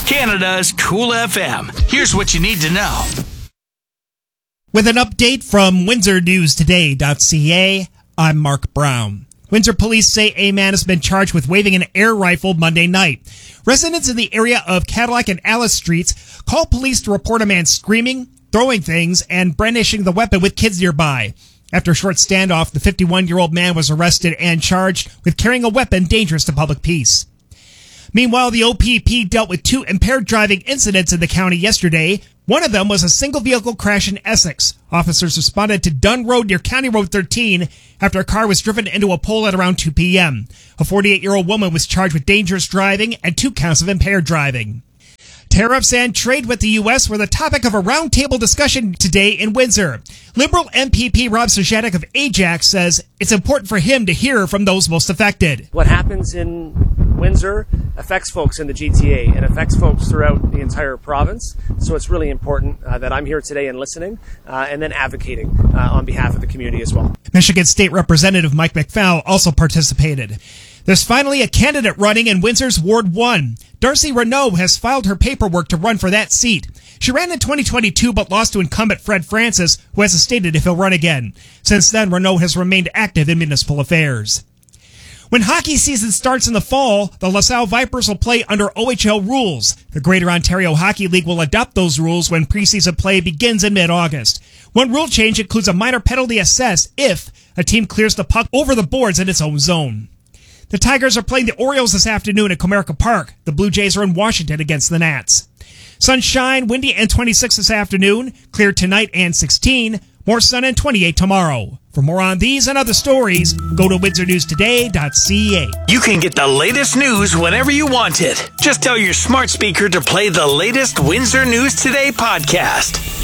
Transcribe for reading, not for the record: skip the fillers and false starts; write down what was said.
Canada's Cool FM. Here's what you need to know. With an update from WindsorNewsToday.ca, I'm Mark Brown. Windsor police say a man has been charged with waving an air rifle Monday night. Residents in the area of Cadillac and Alice Streets called police to report a man screaming, throwing things, and brandishing the weapon with kids nearby. After a short standoff, the 51-year-old man was arrested and charged with carrying a weapon dangerous to public peace. Meanwhile, the OPP dealt with 2 impaired driving incidents in the county yesterday. One of them was a single-vehicle crash in Essex. Officers responded to Dunn Road near County Road 13 after a car was driven into a pole at around 2 p.m. A 48-year-old woman was charged with dangerous driving and 2 counts of impaired driving. Tariffs and trade with the U.S. were the topic of a roundtable discussion today in Windsor. Liberal MPP Rob Sojatich of Ajax says it's important for him to hear from those most affected. What happens in Windsor affects folks in the GTA and affects folks throughout the entire province. So it's really important that I'm here today and listening and then advocating on behalf of the community as well. Michigan State Representative Mike McFowle also participated. There's finally a candidate running in Windsor's Ward 1. Darcy Renault has filed her paperwork to run for that seat. She ran in 2022 but lost to incumbent Fred Francis, who hasn't stated if he'll run again. Since then, Renault has remained active in municipal affairs. When hockey season starts in the fall, the LaSalle Vipers will play under OHL rules. The Greater Ontario Hockey League will adopt those rules when preseason play begins in mid-August. One rule change includes a minor penalty assessed if a team clears the puck over the boards in its own zone. The Tigers are playing the Orioles this afternoon at Comerica Park. The Blue Jays are in Washington against the Nats. Sunshine, windy, and 26 this afternoon. Clear tonight and 16. More sun and 28 tomorrow. For more on these and other stories, go to WindsorNewsToday.ca. You can get the latest news whenever you want it. Just tell your smart speaker to play the latest Windsor News Today podcast.